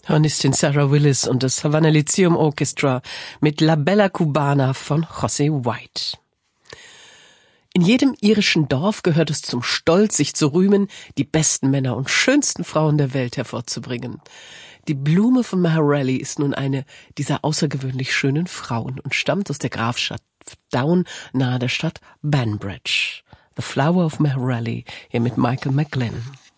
Hornistin Sarah Willis und das Havana Lyceum Orchestra mit La Bella Cubana von José White. In jedem irischen Dorf gehört es zum Stolz, sich zu rühmen, die besten Männer und schönsten Frauen der Welt hervorzubringen. Die Blume von Maherally ist nun eine dieser außergewöhnlich schönen Frauen und stammt aus der Grafschaft Down nahe der Stadt Banbridge. The Flower of Maherally, hier mit Michael McGlynn.